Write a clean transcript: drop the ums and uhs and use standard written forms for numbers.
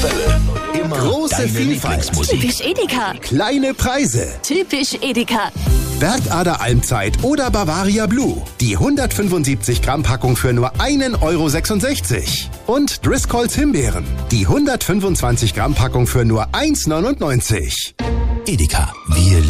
Welle. Immer Große deine Vielfalt. Lieblingsmusik. Typisch Edeka. Kleine Preise. Typisch Edeka. Bergader Almzeit oder Bavaria Blue. Die 175 Gramm Packung für nur 1,66 €. Und Driscolls Himbeeren. Die 125 Gramm Packung für nur 1,99 €. Edeka. Wir